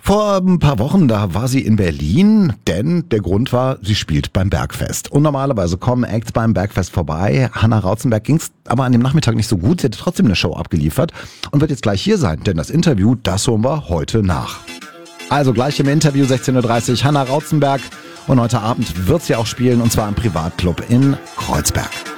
Vor ein paar Wochen, da war sie in Berlin, denn der Grund war, sie spielt beim Bergfest. Und normalerweise kommen Acts beim Bergfest vorbei. Hanna Rauzenberg ging's aber an dem Nachmittag nicht so gut. Sie hätte trotzdem eine Show abgeliefert und wird jetzt gleich hier sein, denn das Interview, das holen wir heute nach. Also gleich im Interview 16.30 Uhr Hanna Rauzenberg und heute Abend wird sie auch spielen und zwar im Privatclub in Kreuzberg.